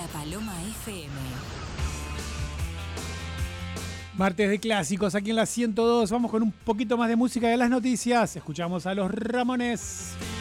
La Paloma FM. Martes de clásicos aquí en la 102. Vamos con un poquito más de música de las noticias. Escuchamos a los Ramones.